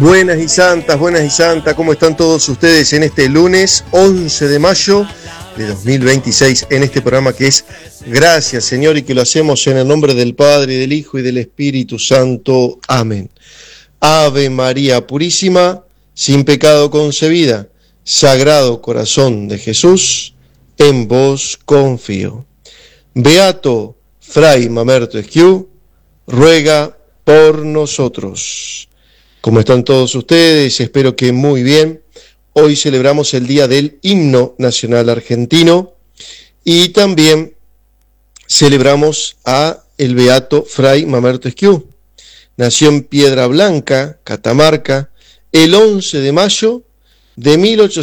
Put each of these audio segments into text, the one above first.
Buenas y santas, ¿cómo están todos ustedes en este lunes 11 de mayo de 2026, en este programa que es Gracias, Señor, y que lo hacemos en el nombre del Padre, del Hijo y del Espíritu Santo. Amén. Ave María Purísima, sin pecado concebida, Sagrado Corazón de Jesús, en vos confío. Beato Fray Mamerto Esquiú, ruega por nosotros. ¿Cómo están todos ustedes? Espero que muy bien. Hoy celebramos el Día del Himno Nacional Argentino y también celebramos a el Beato Fray Mamerto Esquiú. Nació en Piedra Blanca, Catamarca, el 11 de mayo de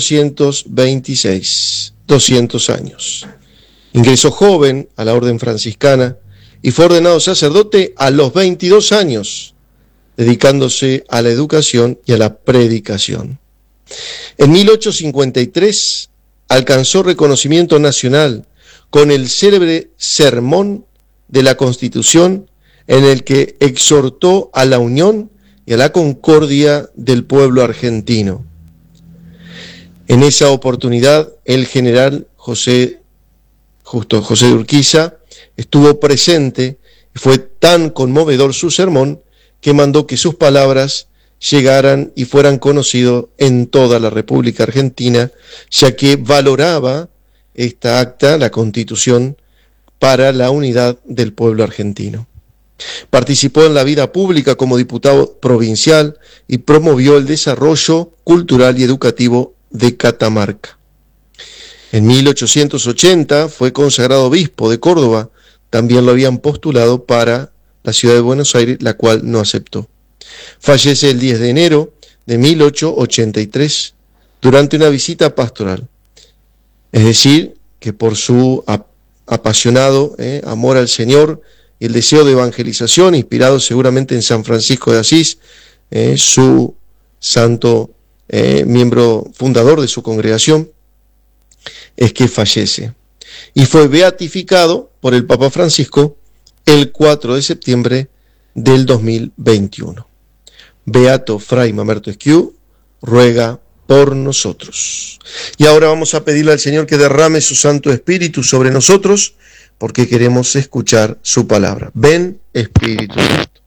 1826, 200 años. Ingresó joven a la orden franciscana y fue ordenado sacerdote a los 22 años, dedicándose a la educación y a la predicación. En 1853 alcanzó reconocimiento nacional con el célebre Sermón de la Constitución, en el que exhortó a la unión y a la concordia del pueblo argentino. En esa oportunidad, el general José de Urquiza estuvo presente y fue tan conmovedor su sermón que mandó que sus palabras llegaran y fueran conocidos en toda la República Argentina, ya que valoraba esta acta, la Constitución, para la unidad del pueblo argentino. Participó en la vida pública como diputado provincial y promovió el desarrollo cultural y educativo de Catamarca. En 1880 fue consagrado obispo de Córdoba. También lo habían postulado para la ciudad de Buenos Aires, la cual no aceptó. Fallece el 10 de enero de 1883 durante una visita pastoral. Es decir, que por su apasionado amor al Señor y el deseo de evangelización, inspirado seguramente en San Francisco de Asís, su santo miembro fundador de su congregación, es que fallece. Y fue beatificado por el Papa Francisco el 4 de septiembre del 2021. Beato Fray Mamerto Esquiú, ruega por nosotros. Y ahora vamos a pedirle al Señor que derrame su Santo Espíritu sobre nosotros, porque queremos escuchar su palabra. Ven, Espíritu Santo.